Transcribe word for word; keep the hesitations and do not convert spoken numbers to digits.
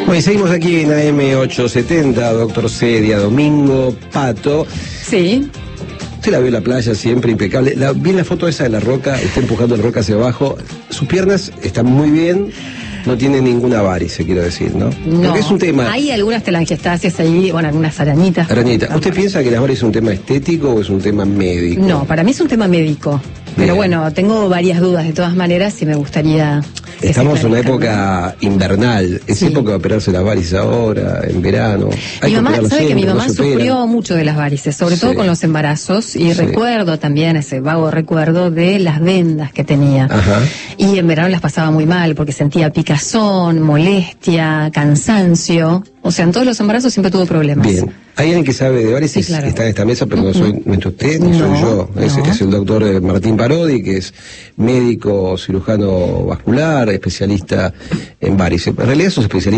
Bueno, seguimos aquí en A M ochocientos setenta, doctor Cedia, Domingo Pato. Sí. Usted la vio en la playa siempre, impecable. La, vi en la foto esa de la roca, está empujando la roca hacia abajo. Sus piernas están muy bien, no tiene ninguna varice, quiero decir, ¿no? No, porque es un tema... hay algunas telangiectasias ahí, bueno, algunas arañitas. Arañita, ¿usted piensa que las varices es un tema estético o es un tema médico? No, para mí es un tema médico. Pero Bien. bueno, tengo varias dudas de todas maneras y me gustaría... Estamos en una época invernal, es Sí. época de operarse las varices ahora, en verano. Hay Mi que mamá, operarlas sabe que mi siempre, mamá no se operan. sufrió mucho de las varices, sobre Sí. todo con los embarazos, y Sí. recuerdo también ese vago recuerdo de las vendas que tenía. Ajá. Y en verano las pasaba muy mal porque sentía picazón, molestia, cansancio. O sea, en todos los embarazos siempre tuvo problemas. Bien. Hay alguien que sabe de varices, Sí, claro. está en esta mesa, pero no soy, no es usted, ni soy No, yo. Es, no. es el doctor eh, Martín Parodi, que es médico, cirujano vascular, especialista en varices. En realidad sos especialista